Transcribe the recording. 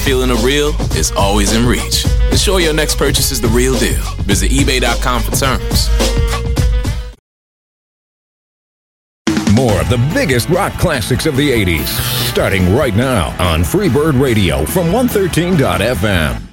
feeling of real is always in reach. Ensure your next purchase is the real deal. Visit ebay.com for terms. More of the biggest rock classics of the 80s, starting right now on Freebird Radio from 113.fm.